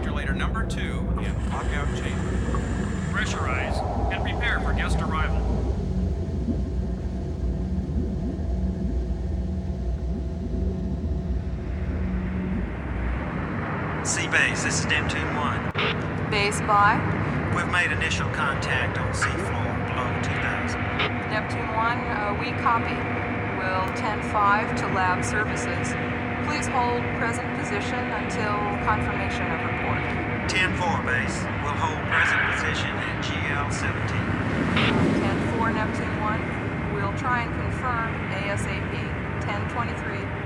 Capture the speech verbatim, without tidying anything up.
Modulator number two in lockout chamber. Pressurize and prepare for guest arrival. C-Base, this is Neptune one. Base by We've made initial contact on seafloor below two thousand. Neptune one, uh, we copy. Will ten five to lab services. Please hold present position until confirmation of report. ten four, base. We'll hold present position at G L seventeen. ten four, Neptune one, we'll try and confirm ASAP. ten twenty-three.